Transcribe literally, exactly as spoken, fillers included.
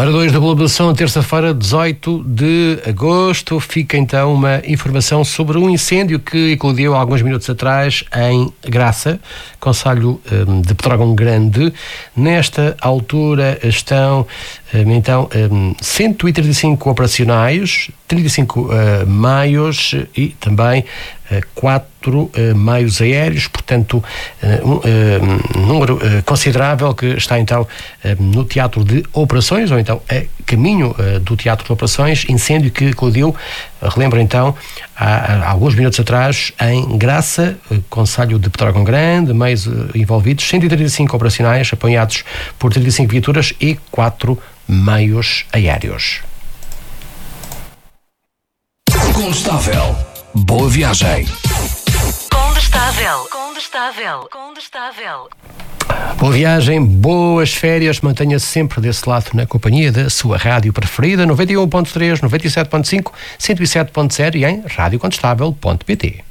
Hora dois da Globalização, terça-feira, dezoito de agosto. Fica então uma informação sobre um incêndio que eclodiu há alguns minutos atrás em Graça, concelho um, de Pedrógão Grande. Nesta altura estão um, então um, cento e trinta e cinco operacionais, trinta e cinco uh, meios e também uh, quatro uh, meios aéreos, portanto uh, um uh, número uh, considerável que está então uh, no teatro de operações, ou então a caminho uh, do teatro de operações. Incêndio que eclodiu, uh, relembro então, há, há alguns minutos atrás em Graça, uh, concelho de Pedrógão Grande, meios uh, envolvidos, cento e trinta e cinco operacionais apoiados por trinta e cinco viaturas e quatro meios aéreos. Condestável. Boa viagem. Condestável. Condestável. Condestável. Boa viagem, boas férias, mantenha-se sempre desse lado na companhia da sua rádio preferida, noventa e um ponto três, noventa e sete ponto cinco, cento e sete ponto zero e em rádio condestável ponto pt.